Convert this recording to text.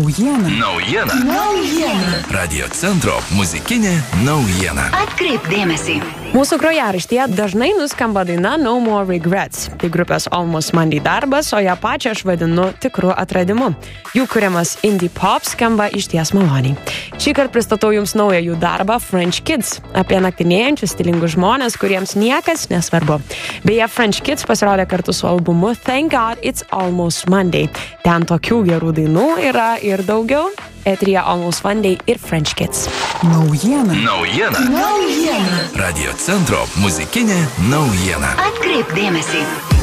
Naujiena. Radio centro muzikinė naujiena. Atkreipk dėmesį. Mūsų grojaraštyje dažnai nuskamba daina No More Regrets. Tai grupės Almost Monday darbas, o ją pačią aš vadinu tikru atradimu. Jų kuriamas indie pop skamba išties maloniai. Šįkart pristatau jums naują jų darbą French Kids, apie naktinėjančius stilingus žmonės, kuriems niekas nesvarbu. Beje, French Kids pasirodė kartu su albumu Thank God It's Almost Monday. Ten tokių gerų dainų yra ir daugiau. Eteryje Almost Monday ir French Kids. Naujiena. Radio centro muzikinė naujiena. Atkreipk dėmesį.